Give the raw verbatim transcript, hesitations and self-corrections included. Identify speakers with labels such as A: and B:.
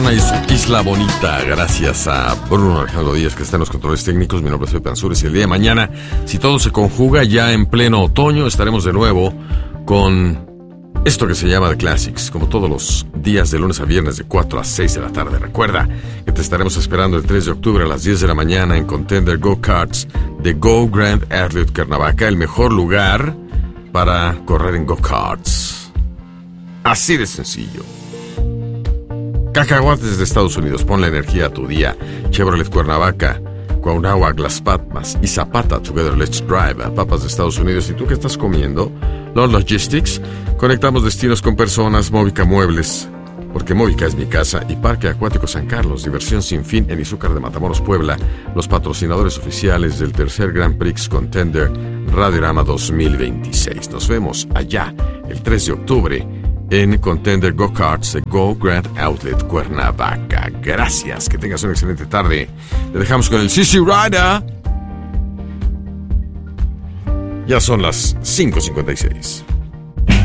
A: Barcelona y su Isla Bonita. Gracias a Bruno Alejandro Díaz, que está en los controles técnicos. Mi nombre es Pepe Ansúrez y el día de mañana, si todo se conjuga, ya en pleno otoño, estaremos de nuevo con esto que se llama The Classics, como todos los días de lunes a viernes de cuatro a seis de la tarde. Recuerda que te estaremos esperando el tres de octubre a las diez de la mañana en Contender Go-Karts de Go Grand Athlete Cuernavaca, el mejor lugar para correr en go-karts. Así de sencillo. Cacahuates de Estados Unidos, ponle energía a tu día. Chevrolet Cuernavaca, Cuauhnáhuac, Las Palmas y Zapata, Together Let's Drive. Papas de Estados Unidos. ¿Y tú qué estás comiendo? Lord Logistics. Conectamos destinos con personas. Móvica Muebles, porque Móvica es mi casa. Y Parque Acuático San Carlos, diversión sin fin en Izúcar de Matamoros, Puebla. Los patrocinadores oficiales del tercer Grand Prix Contender Radiorama dos mil veintiséis. Nos vemos allá el tres de octubre en Contender Go-Karts de Go Grand Outlet Cuernavaca. Gracias, que tengas una excelente tarde. Te dejamos con el C C Rider. Ya son las cinco cincuenta y seis.